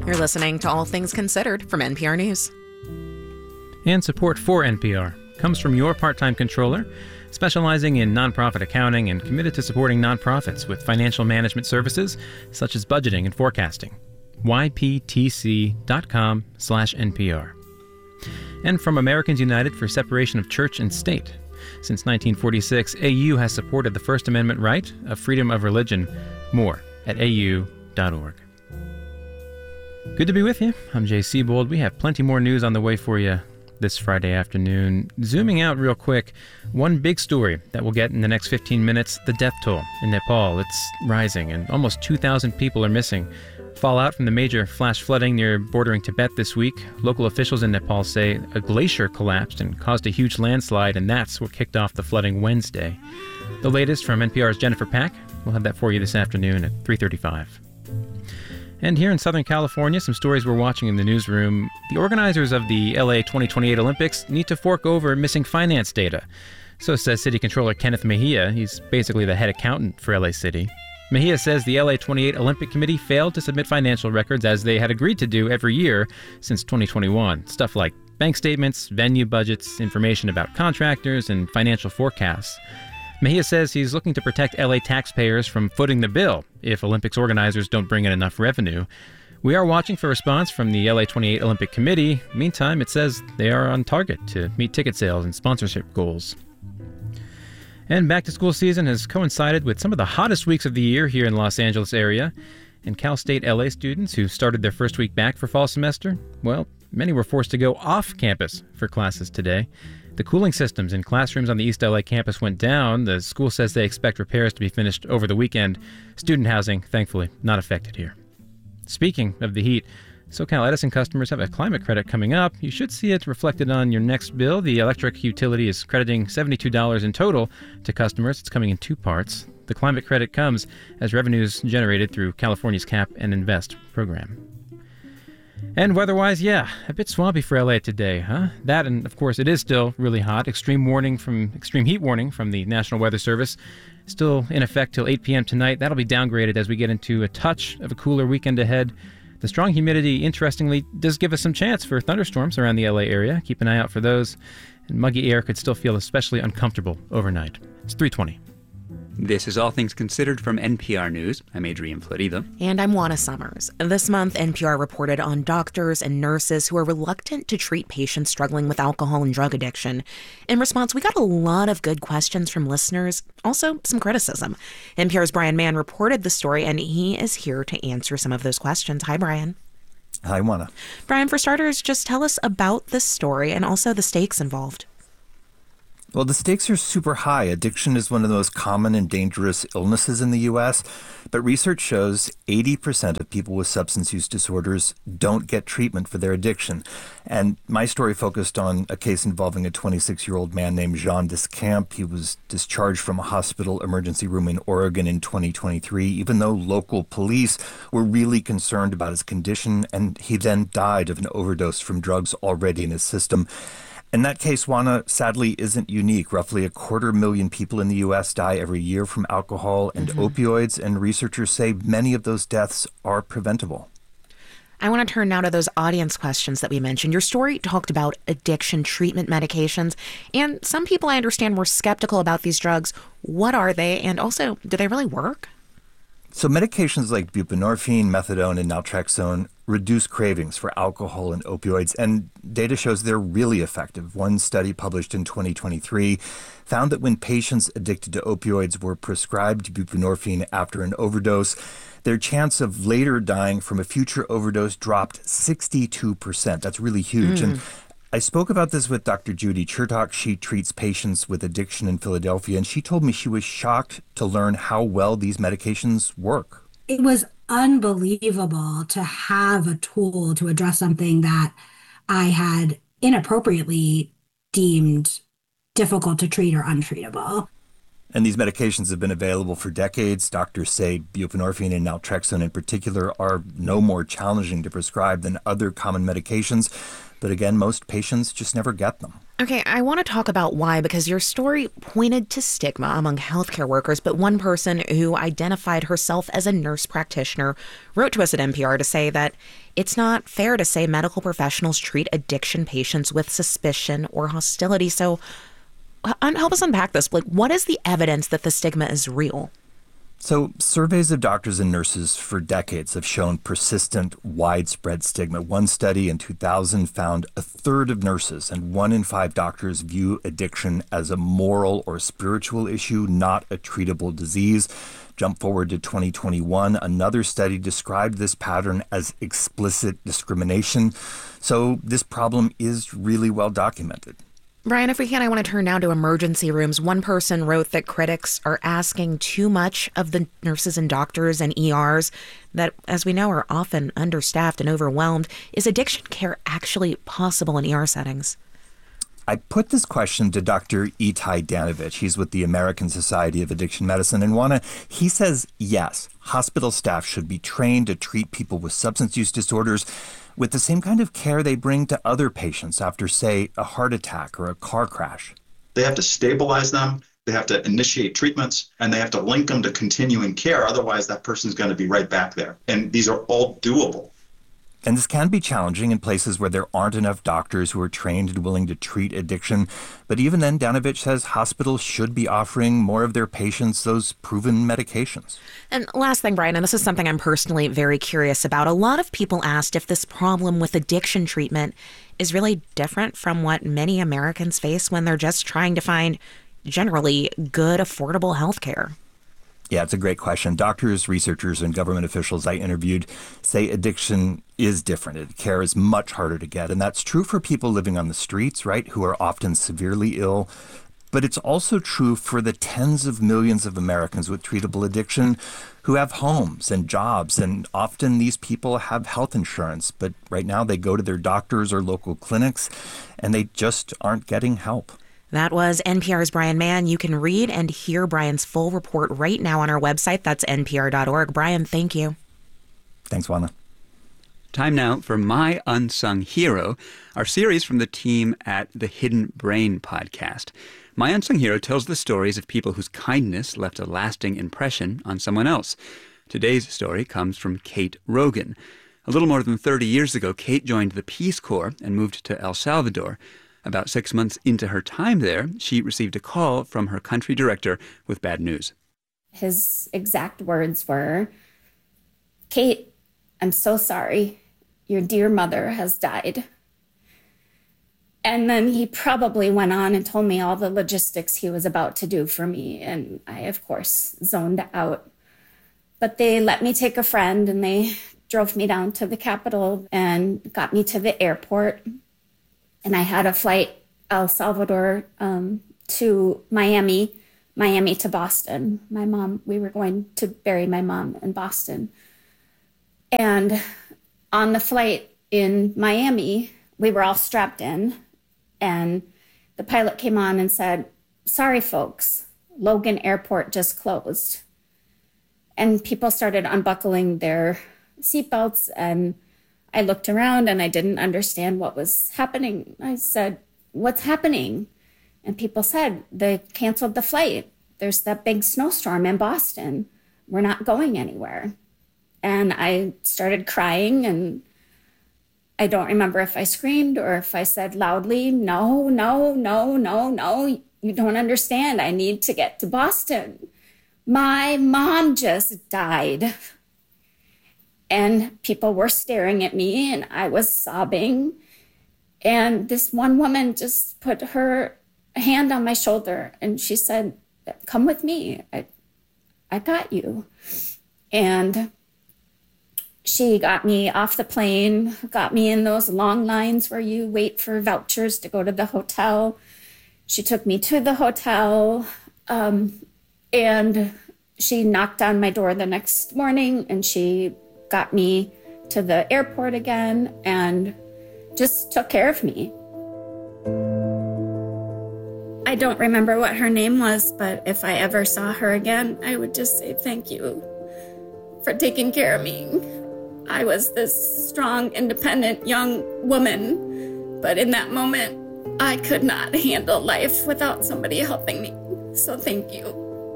You're listening to All Things Considered from NPR News. And support for NPR comes from your part-time controller, specializing in nonprofit accounting and committed to supporting nonprofits with financial management services such as budgeting and forecasting. yptc.com/NPR. And from Americans United for Separation of Church and State. Since 1946, AU has supported the First Amendment right of freedom of religion. More at au.org. Good to be with you. I'm Jay Siebold. We have plenty more news on the way for you this Friday afternoon. Zooming out real quick, one big story that we'll get in the next 15 minutes, the death toll in Nepal. It's rising, and almost 2,000 people are missing. Fallout from the major flash flooding near bordering Tibet this week. Local officials in Nepal say a glacier collapsed and caused a huge landslide, and that's what kicked off the flooding Wednesday. The latest from NPR's Jennifer Pack. We'll have that for you this afternoon at 3:35. And here in Southern California, some stories we're watching in the newsroom. The organizers of the LA 2028 Olympics need to fork over missing finance data. So says City Controller Kenneth Mejia. He's basically the head accountant for LA City. Mejia says the LA 28 Olympic Committee failed to submit financial records as they had agreed to do every year since 2021. Stuff like bank statements, venue budgets, information about contractors, and financial forecasts. Mejia says he's looking to protect LA taxpayers from footing the bill if Olympics organizers don't bring in enough revenue. We are watching for a response from the LA 28 Olympic Committee. Meantime, it says they are on target to meet ticket sales and sponsorship goals. And back-to-school season has coincided with some of the hottest weeks of the year here in the Los Angeles area. And Cal State LA students who started their first week back for fall semester, well, many were forced to go off campus for classes today. The cooling systems in classrooms on the East LA campus went down. The school says they expect repairs to be finished over the weekend. Student housing, thankfully, not affected here. Speaking of the heat, SoCal Edison customers have a climate credit coming up. You should see it reflected on your next bill. The electric utility is crediting $72 in total to customers. It's coming in two parts. The climate credit comes as revenues generated through California's Cap and Invest program. And weather-wise, yeah, a bit swampy for LA today, huh? That, and of course, it is still really hot. Extreme heat warning from the National Weather Service still in effect till 8 p.m. tonight. That'll be downgraded as we get into a touch of a cooler weekend ahead. The strong humidity, interestingly, does give us some chance for thunderstorms around the LA area. Keep an eye out for those. And muggy air could still feel especially uncomfortable overnight. It's 3:20. This is All Things Considered from NPR News. I'm Adrian Florido. And I'm Juana Summers. This month, NPR reported on doctors and nurses who are reluctant to treat patients struggling with alcohol and drug addiction. In response, we got a lot of good questions from listeners, also some criticism. NPR's Brian Mann reported the story, and he is here to answer some of those questions. Hi, Brian. Hi, Juana. Brian, for starters, just tell us about this story and also the stakes involved. Well, the stakes are super high. Addiction is one of the most common and dangerous illnesses in the U.S., but research shows 80% of people with substance use disorders don't get treatment for their addiction. And my story focused on a case involving a 26-year-old man named Jean Discamp. He was discharged from a hospital emergency room in Oregon in 2023, even though local police were really concerned about his condition, and he then died of an overdose from drugs already in his system. And that case, Juana, sadly isn't unique. Roughly 250,000 people in the U.S. die every year from alcohol and opioids, and researchers say many of those deaths are preventable. I want to turn now to those audience questions that we mentioned. Your story talked about addiction treatment medications, and some people I understand were skeptical about these drugs. What are they, and also, do they really work? So medications like buprenorphine, methadone, and naltrexone reduce cravings for alcohol and opioids, and data shows they're really effective. One study published in 2023 found that when patients addicted to opioids were prescribed buprenorphine after an overdose, their chance of later dying from a future overdose dropped 62%. That's really huge. And I spoke about this with Dr. Judy Chertok. She treats patients with addiction in Philadelphia, and she told me she was shocked to learn how well these medications work. It was unbelievable to have a tool to address something that I had inappropriately deemed difficult to treat or untreatable. And these medications have been available for decades. Doctors say buprenorphine and naltrexone in particular are no more challenging to prescribe than other common medications. But again, most patients just never get them. Okay, I want to talk about why, because your story pointed to stigma among healthcare workers, but one person who identified herself as a nurse practitioner wrote to us at NPR to say that it's not fair to say medical professionals treat addiction patients with suspicion or hostility. So help us unpack this. Like, what is the evidence that the stigma is real? So surveys of doctors and nurses for decades have shown persistent, widespread stigma. One study in 2000 found a third of nurses and 1 in 5 doctors view addiction as a moral or spiritual issue, not a treatable disease. Jump forward to 2021, another study described this pattern as explicit discrimination. So this problem is really well documented. Brian, if we can, I want to turn now to emergency rooms. One person wrote that critics are asking too much of the nurses and doctors and ERs that, as we know, are often understaffed and overwhelmed. Is addiction care actually possible in ER settings? I put this question to Dr. Itai Danovich. He's with the American Society of Addiction Medicine. And he says, yes, hospital staff should be trained to treat people with substance use disorders with the same kind of care they bring to other patients after, say, a heart attack or a car crash. They have to stabilize them, they have to initiate treatments, and they have to link them to continuing care. Otherwise, that person's going to be right back there. And these are all doable. And this can be challenging in places where there aren't enough doctors who are trained and willing to treat addiction. But even then, Danovich says hospitals should be offering more of their patients those proven medications. And last thing, Brian, and this is something I'm personally very curious about. A lot of people asked if this problem with addiction treatment is really different from what many Americans face when they're just trying to find generally good, affordable health care. Yeah, it's a great question. Doctors, researchers, and government officials I interviewed say addiction is different. Care is much harder to get. And that's true for people living on the streets, right, who are often severely ill. But it's also true for the tens of millions of Americans with treatable addiction who have homes and jobs. And often these people have health insurance. But right now they go to their doctors or local clinics and they just aren't getting help. That was NPR's Brian Mann. You can read and hear Brian's full report right now on our website. That's npr.org. Brian, thank you. Thanks, Juana. Time now for My Unsung Hero, our series from the team at the Hidden Brain podcast. My Unsung Hero tells the stories of people whose kindness left a lasting impression on someone else. Today's story comes from Kate Rogan. A little more than 30 years ago, Kate joined the Peace Corps and moved to El Salvador. About 6 months into her time there, she received a call from her country director with bad news. His exact words were, "Kate, I'm so sorry. Your dear mother has died." And then he probably went on and told me all the logistics he was about to do for me. And I, of course, zoned out. But they let me take a friend and they drove me down to the Capitol and got me to the airport. And I had a flight, El Salvador to Miami to Boston. We were going to bury my mom in Boston. And on the flight in Miami, we were all strapped in. And the pilot came on and said, "Sorry, folks, Logan Airport just closed." And people started unbuckling their seatbelts, and I looked around and I didn't understand what was happening. I said, "What's happening?" And people said, "They canceled the flight. There's that big snowstorm in Boston. We're not going anywhere." And I started crying, and I don't remember if I screamed or if I said loudly, "No, no, no, no, no. You don't understand. I need to get to Boston. My mom just died." And people were staring at me and I was sobbing. And this one woman just put her hand on my shoulder and she said, "Come with me. I got you." And she got me off the plane, got me in those long lines where you wait for vouchers to go to the hotel. She took me to the hotel, and she knocked on my door the next morning and she got me to the airport again and just took care of me. I don't remember what her name was, but if I ever saw her again, I would just say thank you for taking care of me. I was this strong, independent young woman, but in that moment, I could not handle life without somebody helping me. So thank you.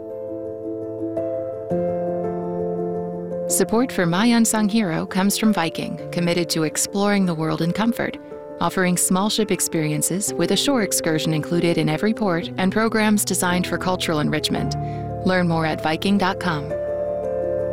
Support for My Unsung Hero comes from Viking, committed to exploring the world in comfort, offering small ship experiences with a shore excursion included in every port and programs designed for cultural enrichment. Learn more at Viking.com.